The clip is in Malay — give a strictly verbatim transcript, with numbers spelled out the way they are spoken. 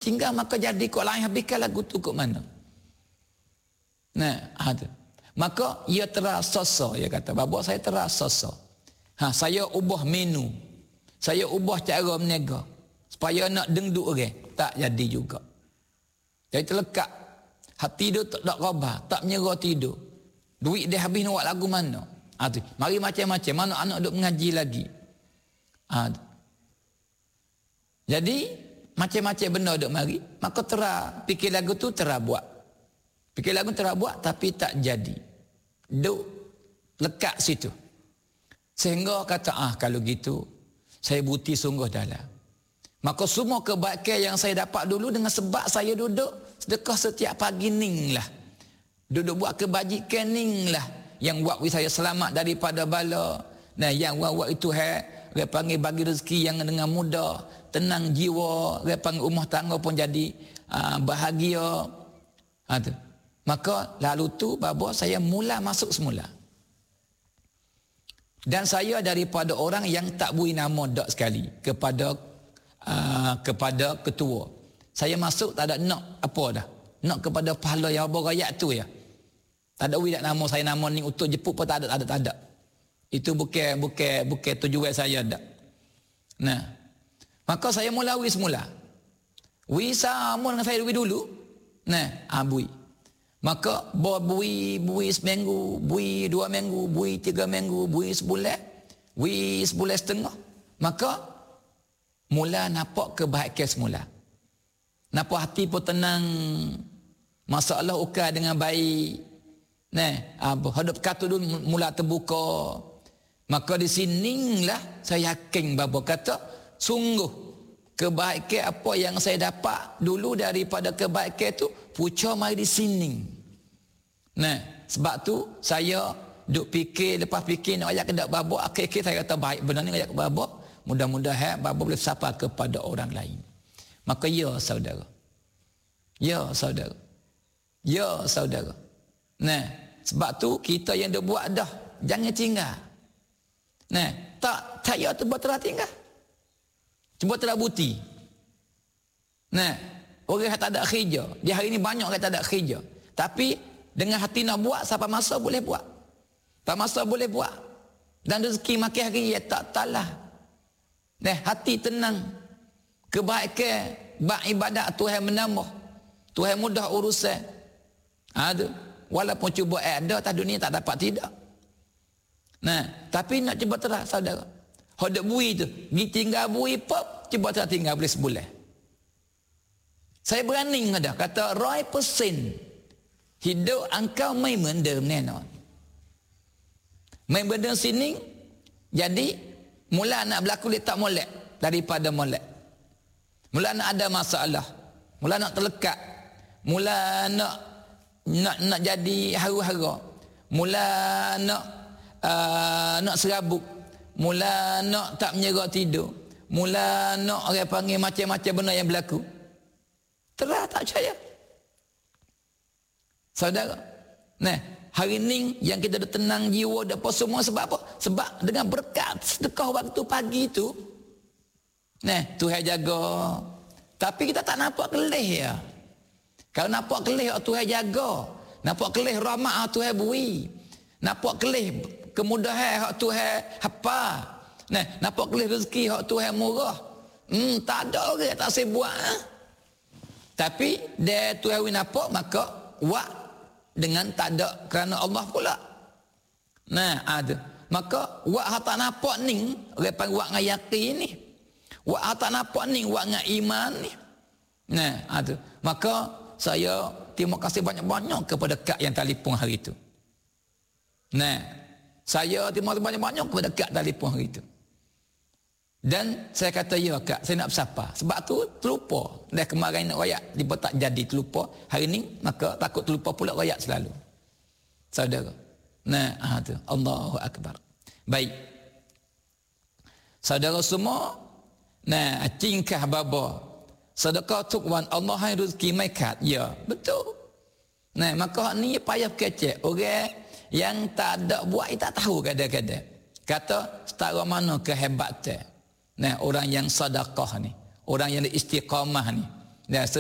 tinggal maka jadi kok lain habiskan lagu tu kok mana. Nah, ada. Maka ia terasa so, ia kata, bapa saya terasa so. Ha, saya ubah menu. Saya ubah cara berniaga supaya nak dengduk orang, tak jadi juga. Jadi terlekat. Hati dia tak tak khabar, tak menyerah tidur. Duit dia habis nak buat lagu mana? Ha, tu. Mari macam-macam, mana anak duk mengaji lagi. Ha, tu. Jadi macam-macam benda duk mari, maka terah fikir lagu tu terah buat. Fikir lagu terah buat tapi tak jadi. Duk lekat situ. Sehingga kata, ah kalau gitu saya buti sungguh dalam. Maka semua kebaikan yang saya dapat dulu dengan sebab saya duduk sedekah setiap pagi ning lah. Duduk buat kebajikan ning lah yang buat saya selamat daripada bala. Nah, yang buat itu hai, dia panggil bagi rezeki yang dengan mudah, tenang jiwa, dia panggil rumah tangga pun jadi uh, bahagia. Ha, tu. Maka lalu tu bapa saya mula masuk semula. Dan saya daripada orang yang tak beri nama dak sekali kepada uh, kepada ketua. Saya masuk tak ada nak apa dah. Nak kepada pahala yang berayak tu ya. Tak ada beri nama saya nama ni untuk jemput pun tak ada, tak ada, tak ada. Itu bukan bukan bukan tujuan saya dak. Nah. Maka saya mula wi semula. Wi sama dengan saya wi dulu. Nah, abui. Maka bui bui seminggu, bui dua minggu, bui tiga minggu, bui sebulan, bui sebulan setengah. Maka mula nampak kebaikan semula. Nampak hati pun tenang. Masalah ukar dengan baik. Nah, hadap kata dulu mula terbuka. Maka di sinilah saya yakin bapa kata sungguh kebaikan apa yang saya dapat dulu daripada kebaikan itu pucuk mari di sini. Nah, sebab tu saya duk fikir lepas fikir nak ayat kedak bapa, akhir-akhir saya kata baik benar ni ayat bapa, mudah-mudahan bapa boleh sapa kepada orang lain. Maka ya saudara. Ya saudara. Ya saudara. Nah, sebab tu kita yang dah buat dah, jangan tinggal. Nah, tak saya tu buat telah tinggal. Cuba telah buti. Nah, orang yang tak ada kerja, di hari ini banyak orang tak ada kerja. Tapi dengan hati nak buat, siapa masa boleh buat. Tak masa boleh buat. Dan rezeki makin hari ya tak talah. Nah, hati tenang. Kebaikan, bak ibadat Tuhan menambah. Tuhan mudah urusan. Ada. Walaupun cuba ada, tak dunia tak dapat tidak. Nah, tapi nak cuba terah saudara. Hodok bui tu, pergi tinggal bui pop, cuba terah tinggal boleh sebulan. Saya berani ada kata roy persen hidup engkau mai mendem nenon. Mai benda sini jadi mula nak berlaku dia tak molek daripada molek. Mula nak ada masalah, mula nak terlekat, mula nak nak nak jadi haru-hara, mula nak uh, nak serabut, mula nak tak menyerah tidur, mula nak orang panggil macam-macam benda yang berlaku. Terah tak percaya. Saudara. Nah, hari ni yang kita dah tenang jiwa dah apa semua sebab apa? Sebab dengan berkat sedekah waktu pagi tu. Nah, Tuhan jaga. Tapi kita tak nampak kelih ya. Kalau nampak kelih Tuhan jaga. Nampak kelih rahmat Tuhan beri. Nampak kelih kemudahan hak Tuhan hapa. Nah, nampak kelih rezeki hak Tuhan murah. Hmm, tak ada orang tak saya buat. Ha? Tapi dia Tuhan nampak maka buat dengan tak ada kerana Allah pula. Nah, ada. Maka buat hak tak nampak ni, orang panggil buat dengan yakin ni. Buat hak tak nampak ni, buat dengan iman ni. Nah, ada. Maka saya terima kasih banyak-banyak kepada Kak yang telefon hari itu. Nah, saya terima kasih banyak-banyak kepada Kak telefon hari itu. Dan saya kata ya Kak, saya nak bersapa. Sebab tu terlupa. Dah kemarin nak rakyat, dia tak jadi terlupa. Hari ni maka takut terlupa pula rakyat selalu. Saudara. Nah, ah tu. Allahu Akbar. Baik. Saudara semua, nah, cingkah baba. Sedekah tukwan Allah yang rezeki maikat. Ya, betul. Nah, maka ni payah kecek. Orang yang tak ada buat, tak tahu kadang-kadang. Kata, setara mana kehebatan. Nah, orang yang sedekah ni, orang yang istiqamah ni. Nah,